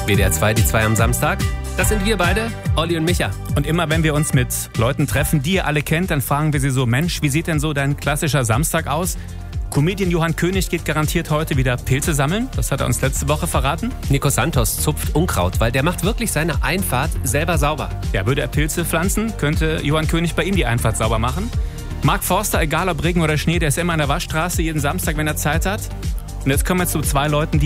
WDR 2, die 2 am Samstag. Das sind wir beide, Olli und Micha. Und immer wenn wir uns mit Leuten treffen, die ihr alle kennt, dann fragen wir sie so, Mensch, wie sieht denn so dein klassischer Samstag aus? Comedian Johann König geht garantiert heute wieder Pilze sammeln. Das hat er uns letzte Woche verraten. Nico Santos zupft Unkraut, weil der macht wirklich seine Einfahrt selber sauber. Ja, würde er Pilze pflanzen, könnte Johann König bei ihm die Einfahrt sauber machen. Marc Forster, egal ob Regen oder Schnee, der ist immer an der Waschstraße jeden Samstag, wenn er Zeit hat. Und jetzt kommen wir zu 2 Leuten, die